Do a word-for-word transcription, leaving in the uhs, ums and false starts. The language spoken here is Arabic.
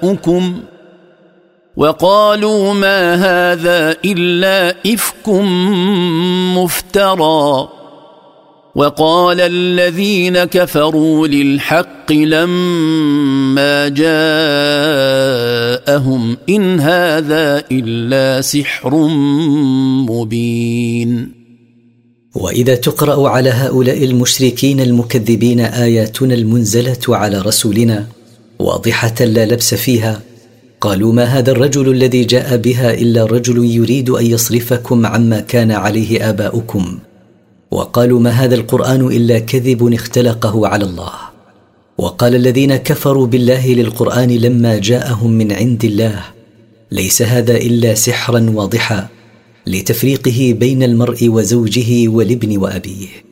آباؤكم وقالوا ما هذا إلا إفك مفترى وقال الذين كفروا للحق لما جاءهم إن هذا إلا سحر مبين. وإذا تقرأ على هؤلاء المشركين المكذبين آياتنا المنزلة على رسولنا واضحة لا لبس فيها، قالوا ما هذا الرجل الذي جاء بها إلا رجل يريد أن يصرفكم عما كان عليه آباؤكم، وقالوا ما هذا القرآن إلا كذب اختلقه على الله. وقال الذين كفروا بالله للقرآن لما جاءهم من عند الله ليس هذا إلا سحرا واضحا لتفريقه بين المرء وزوجه والابن وأبيه.